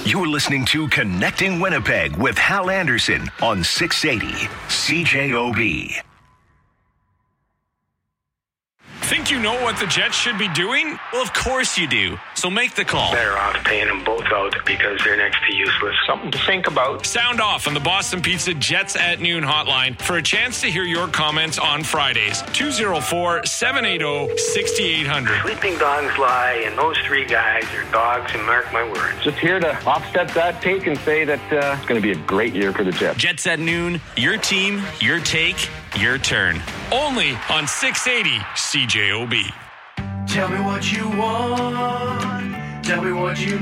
You're listening to Connecting Winnipeg with Hal Anderson on 680 CJOB. Think you know what the Jets should be doing? Well, of course you do. So make the call. Better off paying them both out because they're next to useless. Something to think about. Sound off on the Boston Pizza Jets at Noon hotline for a chance to hear your comments on Fridays. 204-780-6800. Sleeping dogs lie, and those three guys are dogs, and mark my words. Just here to offset that take and say that it's going to be a great year for the Jets. Jets at Noon, your team, your take, your turn. Only on 680 CJOB. Tell me what you want. Tell me what you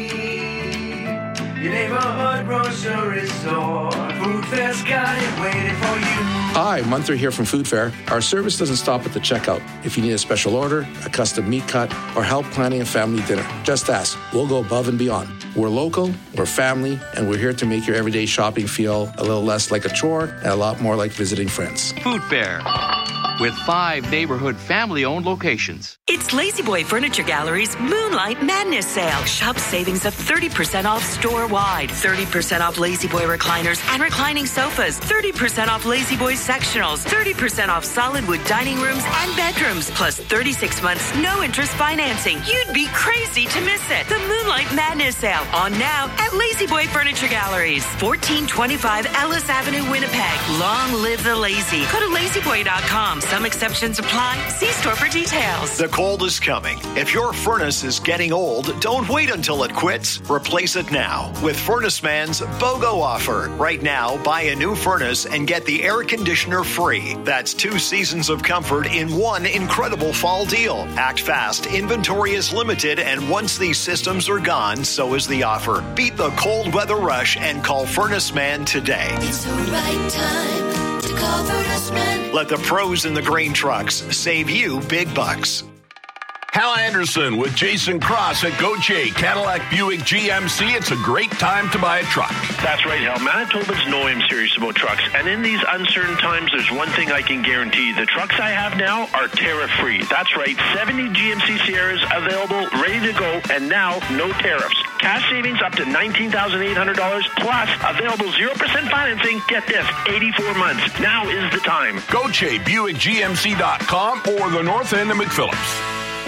need. Your neighborhood grocery store. Food Fair's got it waiting for you. Hi, Munther here from Food Fair. Our service doesn't stop at the checkout. If you need a special order, a custom meat cut, or help planning a family dinner, just ask. We'll go above and beyond. We're local, we're family, and we're here to make your everyday shopping feel a little less like a chore and a lot more like visiting friends. Food Fair, with 5 neighborhood family-owned locations. It's La-Z-Boy Furniture Gallery's Moonlight Madness Sale. Shop savings of 30% off store-wide, 30% off La-Z-Boy recliners and reclining sofas, 30% off La-Z-Boy sectionals, 30% off solid wood dining rooms and bedrooms, plus 36 months no-interest financing. You'd be crazy to miss it. The Moonlight Madness Sale, on now at La-Z-Boy Furniture Galleries, 1425 Ellis Avenue, Winnipeg. Long live the lazy. Go to lazyboy.com. Some exceptions apply. See store for details. The cold is coming. If your furnace is getting old, don't wait until it quits. Replace it now with Furnace Man's BOGO offer. Right now, buy a new furnace and get the air conditioner free. That's 2 seasons of comfort in one incredible fall deal. Act fast. Inventory is limited, and once these systems are gone, so is the offer. Beat the cold weather rush and call Furnace Man today. It's the right time to call Furnace Man. Let the pros in the grain trucks save you big bucks. Hal Anderson with Jason Cross at Gauthier Cadillac Buick GMC. It's a great time to buy a truck. That's right, Hal. Manitobans know I'm serious about trucks. And in these uncertain times, there's one thing I can guarantee. The trucks I have now are tariff-free. That's right, 70 GMC Sierras available, ready to go, and now no tariffs. Cash savings up to $19,800 plus available 0% financing. Get this, 84 months. Now is the time. Gauthier BuickGMC.com or the north end of McPhillips.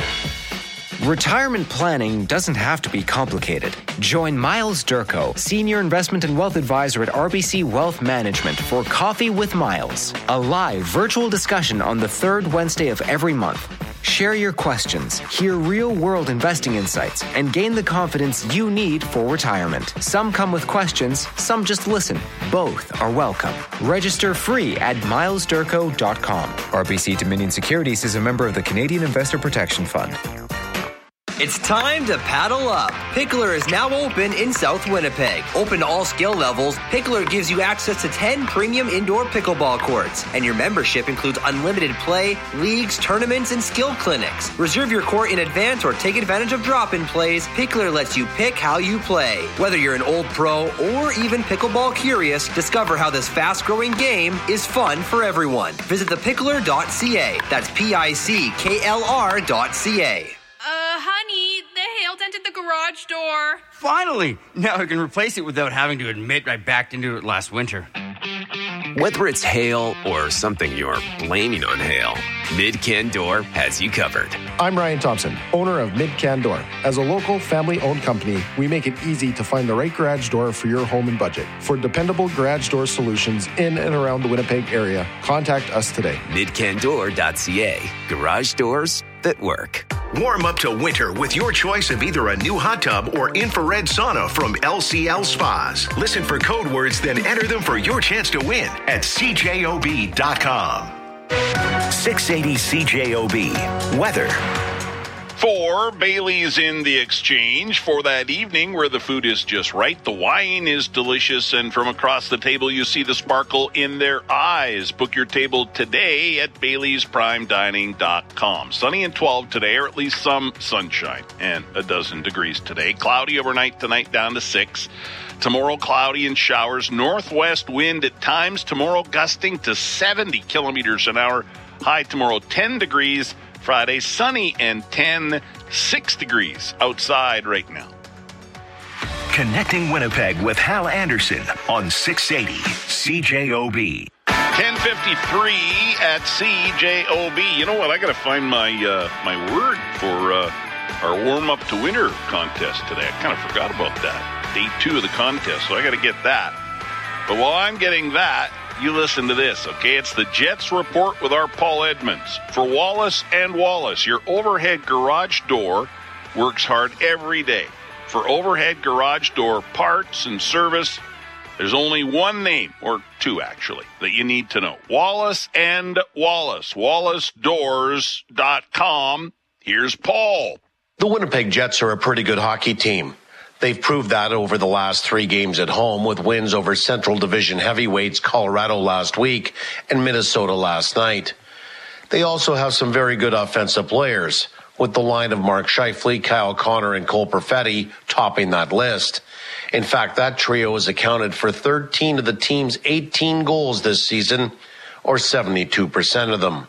Retirement planning doesn't have to be complicated. Join Miles Durko, Senior Investment and Wealth Advisor at RBC Wealth Management for Coffee with Miles, a live virtual discussion on the 3rd Wednesday of every month. Share your questions, hear real-world investing insights, and gain the confidence you need for retirement. Some come with questions, some just listen. Both are welcome. Register free at milesdurko.com. RBC Dominion Securities is a member of the Canadian Investor Protection Fund. It's time to paddle up. Pickler is now open in South Winnipeg. Open to all skill levels, Pickler gives you access to 10 premium indoor pickleball courts. And your membership includes unlimited play, leagues, tournaments, and skill clinics. Reserve your court in advance or take advantage of drop-in plays. Pickler lets you pick how you play. Whether you're an old pro or even pickleball curious, discover how this fast-growing game is fun for everyone. Visit thepickler.ca. That's PICKLR.ca. Honey, the hail dented the garage door. Finally! Now I can replace it without having to admit I backed into it last winter. Whether it's hail or something you're blaming on hail, Mid-Can Door has you covered. I'm Ryan Thompson, owner of Mid-Can Door. As a local, family-owned company, we make it easy to find the right garage door for your home and budget. For dependable garage door solutions in and around the Winnipeg area, contact us today. Midcandoor.ca. Garage doors that work. Warm up to winter with your choice of either a new hot tub or infrared sauna from LCL Spas. Listen for code words, then enter them for your chance to win at CJOB.com. 680 CJOB. Weather. For Bailey's in the Exchange for that evening where the food is just right, the wine is delicious, and from across the table you see the sparkle in their eyes. Book your table today at Bailey'sPrimeDining.com. Sunny and 12 today, or at least some sunshine, and 12 degrees today. Cloudy overnight tonight down to 6. Tomorrow, cloudy and showers. Northwest wind at times. Tomorrow, gusting to 70 kilometers an hour. High tomorrow, 10 degrees. Friday, sunny and 6 degrees outside right now. Connecting Winnipeg with Hal Anderson on 680 CJOB. 10:53 at CJOB. You know what? I got to find my word for our warm-up to winter contest today. I kind of forgot about that. Day 2 of the contest, so I got to get that. But while I'm getting that, you listen to this, okay? It's the Jets Report with our Paul Edmonds. For Wallace and Wallace, your overhead garage door works hard every day. For overhead garage door parts and service, there's only one name, or two actually, that you need to know. Wallace and Wallace. WallaceDoors.com. Here's Paul. The Winnipeg Jets are a pretty good hockey team. They've proved that over the last 3 games at home with wins over Central Division heavyweights Colorado last week and Minnesota last night. They also have some very good offensive players, with the line of Mark Scheifele, Kyle Connor, and Cole Perfetti topping that list. In fact, that trio has accounted for 13 of the team's 18 goals this season, or 72% of them.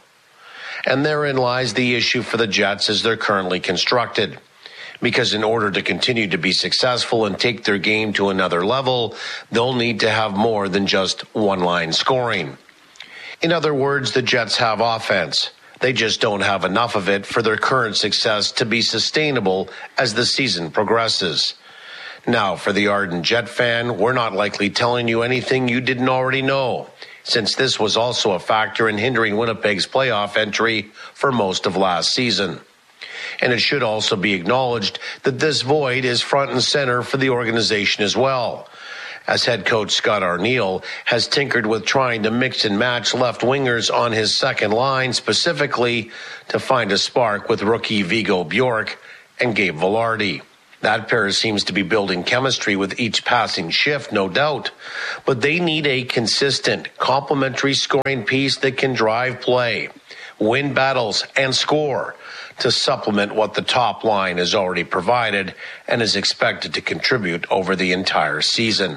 And therein lies the issue for the Jets as they're currently constructed. Because in order to continue to be successful and take their game to another level, they'll need to have more than just one-line scoring. In other words, the Jets have offense. They just don't have enough of it for their current success to be sustainable as the season progresses. Now, for the ardent Jet fan, we're not likely telling you anything you didn't already know, since this was also a factor in hindering Winnipeg's playoff entry for most of last season. And it should also be acknowledged that this void is front and center for the organization as well, as head coach Scott Arniel has tinkered with trying to mix and match left wingers on his second line, specifically to find a spark with rookie Vigo Bjork and Gabe Velarde. That pair seems to be building chemistry with each passing shift, no doubt, but they need a consistent, complementary scoring piece that can drive play, win battles, and score to supplement what the top line has already provided and is expected to contribute over the entire season.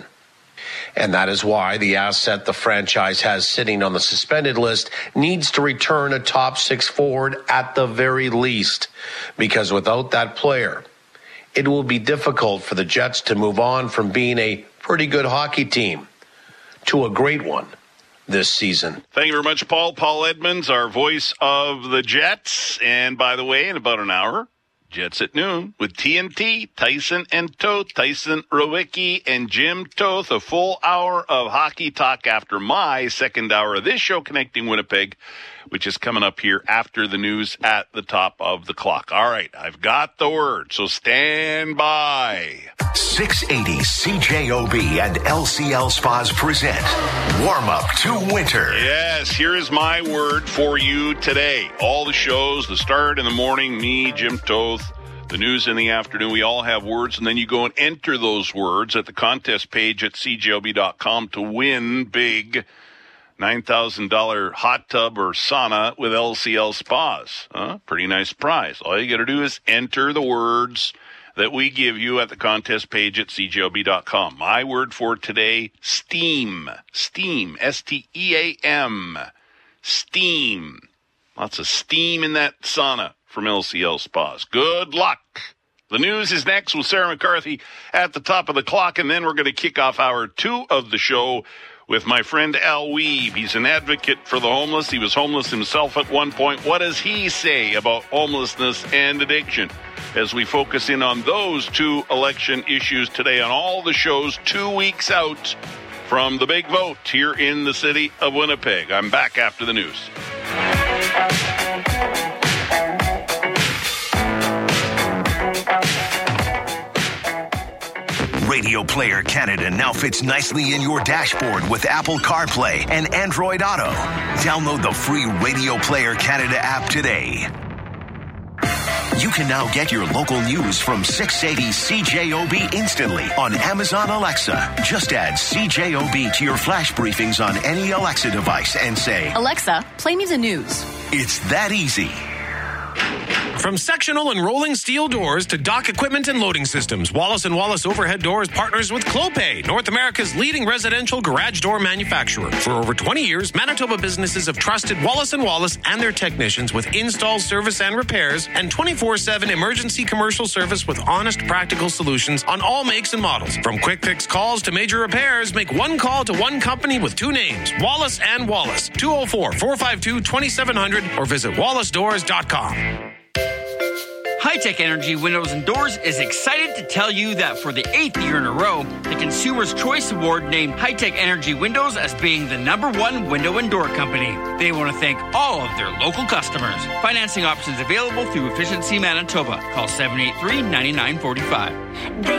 And that is why the asset the franchise has sitting on the suspended list needs to return a top 6 forward at the very least, because without that player, it will be difficult for the Jets to move on from being a pretty good hockey team to a great one this season. Thank you very much, Paul. Paul Edmonds, our voice of the Jets. And by the way, in about an hour, Jets at noon with TNT, Tyson and Toth, Tyson Rowicki and Jim Toth, a full hour of hockey talk after my second hour of this show, Connecting Winnipeg, which is coming up here after the news at the top of the clock. All right, I've got the word, so stand by. 680 CJOB and LCL Spas present Warm Up to Winter. Yes, here is my word for you today. All the shows, the start in the morning, me, Jim Toth, the news in the afternoon, we all have words, and then you go and enter those words at the contest page at cjob.com to win big $9,000 hot tub or sauna with LCL Spas. Pretty nice prize. All you got to do is enter the words that we give you at the contest page at cjob.com. My word for today, steam. Steam. S-T-E-A-M. Steam. Lots of steam in that sauna from LCL Spas. Good luck. The news is next with Sarah McCarthy at the top of the clock, and then we're going to kick off hour 2 of the show with my friend Al Weeb. He's an advocate for the homeless. He was homeless himself at one point. What does he say about homelessness and addiction? As we focus in on those 2 election issues today on all the shows 2 weeks out from the big vote here in the city of Winnipeg. I'm back after the news. Radio Player Canada now fits nicely in your dashboard with Apple CarPlay and Android Auto. Download the free Radio Player Canada app today. You can now get your local news from 680 CJOB instantly on Amazon Alexa. Just add CJOB to your flash briefings on any Alexa device and say, Alexa, play me the news. It's that easy. From sectional and rolling steel doors to dock equipment and loading systems, Wallace & Wallace Overhead Doors partners with Clopay, North America's leading residential garage door manufacturer. For over 20 years, Manitoba businesses have trusted Wallace & Wallace and their technicians with install, service, and repairs, and 24/7 emergency commercial service with honest, practical solutions on all makes and models. From quick fix calls to major repairs, make one call to one company with two names, Wallace & Wallace, 204-452-2700, or visit wallacedoors.com. High-Tech Energy Windows and Doors is excited to tell you that for the 8th year in a row, the Consumer's Choice Award named High-Tech Energy Windows as being the #1 window and door company. They want to thank all of their local customers. Financing options available through Efficiency Manitoba. Call 783-9945.